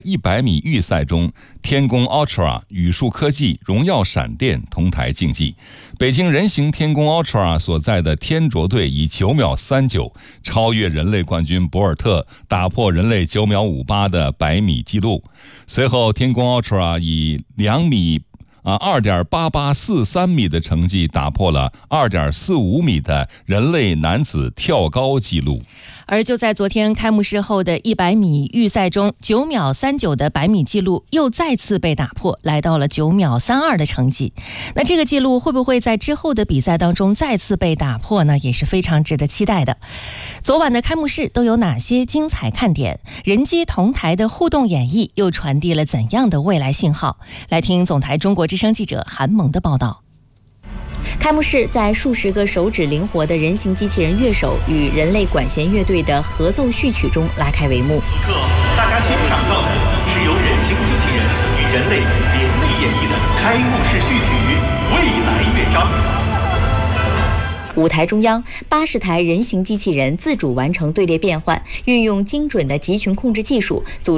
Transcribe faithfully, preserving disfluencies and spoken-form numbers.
一百米预赛中，天宫 Ultra、宇树科技、荣耀闪电同台竞技。北京人形天宫 Ultra 所在的天卓队以九秒三九超越人类冠军博尔特，打破人类九秒五八的百米纪录。随后，天宫 Ultra 以两米啊，二点八八四三米的成绩打破了二点四五米的人类男子跳高纪录。 而就在昨天开幕式后的一百米预赛中，九秒三九的百米纪录又再次被打破，来到了九秒三二的成绩。那这个纪录会不会在之后的比赛当中再次被打破呢？也是非常值得期待的。昨晚的开幕式都有哪些精彩看点？人机同台的互动演绎又传递了怎样的未来信号？来听总台中国之声记者韩萌的报道。 开幕式在数十个手指灵活的人形机器人乐手与人类管弦乐队的合奏序曲中拉开帷幕。 此刻，大家欣赏到的是由人形机器人与人类联袂演绎的开幕式序曲《未来乐章》。 舞台中央，八十台人形机器人自主完成队列变换，运用精准的集群控制技术，组